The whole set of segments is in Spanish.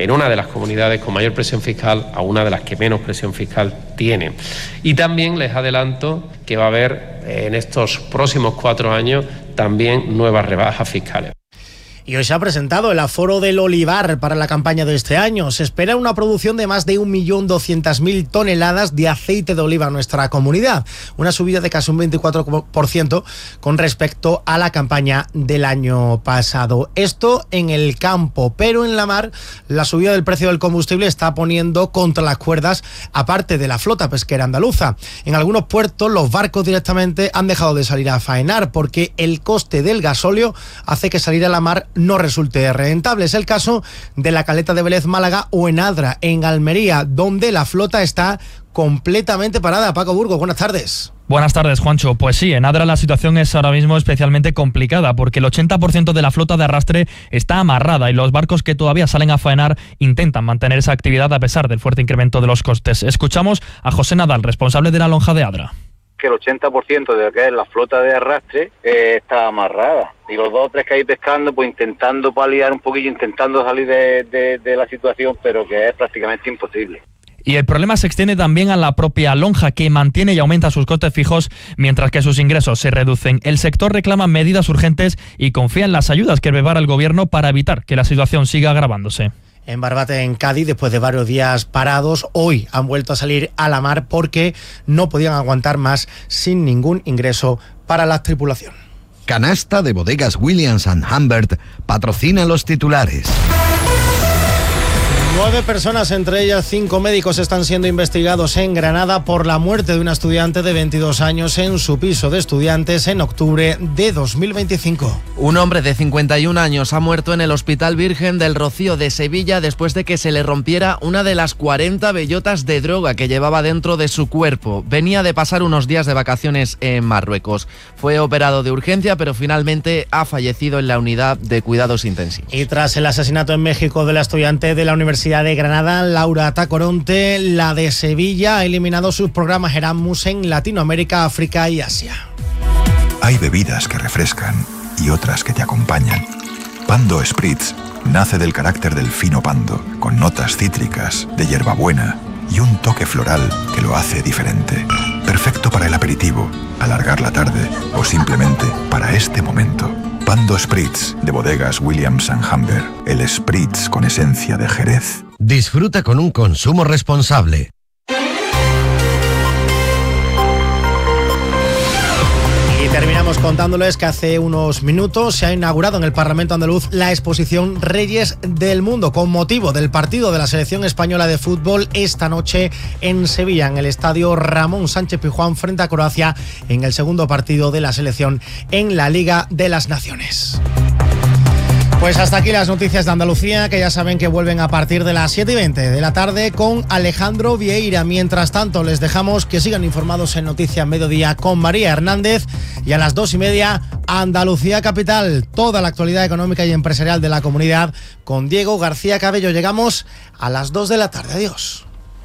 en una de las comunidades con mayor presión fiscal a una de las que menos presión fiscal tiene. Y también les adelanto que va a haber en estos próximos 4 años también nuevas rebajas fiscales. Y hoy se ha presentado el aforo del olivar para la campaña de este año. Se espera una producción de más de 1.200.000 toneladas de aceite de oliva en nuestra comunidad, una subida de casi un 24% con respecto a la campaña del año pasado. Esto en el campo, pero en la mar la subida del precio del combustible está poniendo contra las cuerdas a parte de la flota pesquera andaluza. En algunos puertos los barcos directamente han dejado de salir a faenar porque el coste del gasóleo hace que salir a la mar no resulte rentable. Es el caso de la caleta de Vélez Málaga o en Adra, en Almería, donde la flota está completamente parada. Paco Burgos, buenas tardes. Buenas tardes, Juancho. Pues sí, en Adra la situación es ahora mismo especialmente complicada porque el 80% de la flota de arrastre está amarrada y los barcos que todavía salen a faenar intentan mantener esa actividad a pesar del fuerte incremento de los costes. Escuchamos a José Nadal, responsable de la lonja de Adra. Que el 80% de lo que es la flota de arrastre está amarrada. Y los 2 o 3 que hay pescando, pues intentando paliar un poquillo, intentando salir de la situación, pero que es prácticamente imposible. Y el problema se extiende también a la propia lonja, que mantiene y aumenta sus costes fijos mientras que sus ingresos se reducen. El sector reclama medidas urgentes y confía en las ayudas que prepara el gobierno para evitar que la situación siga agravándose. En Barbate, en Cádiz, después de varios días parados, hoy han vuelto a salir a la mar porque no podían aguantar más sin ningún ingreso para la tripulación. Canasta de Bodegas Williams & Humbert patrocina los titulares. 9 personas, entre ellas 5 médicos, están siendo investigados en Granada por la muerte de una estudiante de 22 años en su piso de estudiantes en octubre de 2025. Un hombre de 51 años ha muerto en el Hospital Virgen del Rocío de Sevilla después de que se le rompiera una de las 40 bellotas de droga que llevaba dentro de su cuerpo. Venía de pasar unos días de vacaciones en Marruecos. Fue operado de urgencia, pero finalmente ha fallecido en la unidad de cuidados intensivos. Y tras el asesinato en México de la estudiante de la Universidad de Granada, Laura Tacoronte, la de Sevilla ha eliminado sus programas Erasmus en Latinoamérica, África y Asia. Hay bebidas que refrescan y otras que te acompañan. Pando Spritz nace del carácter del fino pando, con notas cítricas, de hierbabuena y un toque floral que lo hace diferente. Perfecto para el aperitivo, alargar la tarde o simplemente para este momento. Pando Spritz, de Bodegas Williams & Humbert, el Spritz con esencia de Jerez. Disfruta con un consumo responsable. Y terminamos contándoles que hace unos minutos se ha inaugurado en el Parlamento andaluz la exposición Reyes del Mundo, con motivo del partido de la selección española de fútbol esta noche en Sevilla, en el estadio Ramón Sánchez Pizjuán, frente a Croacia, en el segundo partido de la selección en la Liga de las Naciones. Pues hasta aquí las noticias de Andalucía, que ya saben que vuelven a partir de las 7:20 de la tarde con Alejandro Vieira. Mientras tanto, les dejamos que sigan informados en Noticias Mediodía con María Hernández, y a las 2:30 Andalucía Capital, toda la actualidad económica y empresarial de la comunidad con Diego García Cabello. Llegamos a las 2 de la tarde. Adiós.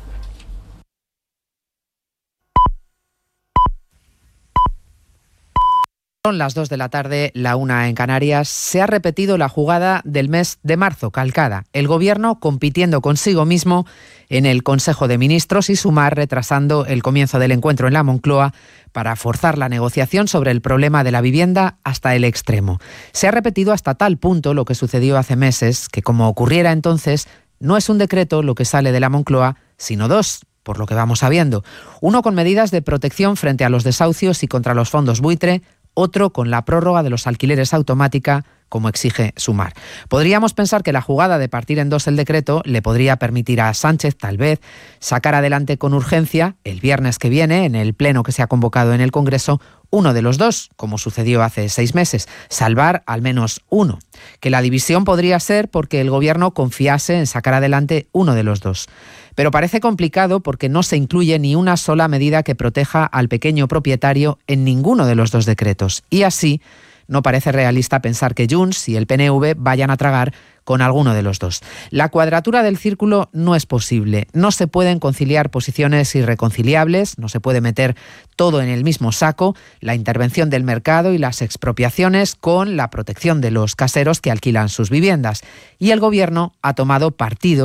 Son las 2 de la tarde, la 1 en Canarias. Se ha repetido la jugada del mes de marzo, calcada. El Gobierno compitiendo consigo mismo en el Consejo de Ministros y Sumar retrasando el comienzo del encuentro en la Moncloa para forzar la negociación sobre el problema de la vivienda hasta el extremo. Se ha repetido hasta tal punto lo que sucedió hace meses, que como ocurriera entonces, no es un decreto lo que sale de la Moncloa, sino 2, por lo que vamos sabiendo. Uno con medidas de protección frente a los desahucios y contra los fondos buitre, otro con la prórroga de los alquileres automática, como exige Sumar. Podríamos pensar que la jugada de partir en 2 el decreto le podría permitir a Sánchez, tal vez, sacar adelante con urgencia, el viernes que viene, en el pleno que se ha convocado en el Congreso, uno de los 2, como sucedió hace 6 meses, salvar al menos uno. Que la división podría ser porque el Gobierno confiase en sacar adelante uno de los 2. Pero parece complicado porque no se incluye ni una sola medida que proteja al pequeño propietario en ninguno de los 2 decretos. Y así, no parece realista pensar que Junts y el PNV vayan a tragar con alguno de los 2. La cuadratura del círculo no es posible. No se pueden conciliar posiciones irreconciliables, no se puede meter todo en el mismo saco, la intervención del mercado y las expropiaciones con la protección de los caseros que alquilan sus viviendas. Y el Gobierno ha tomado partido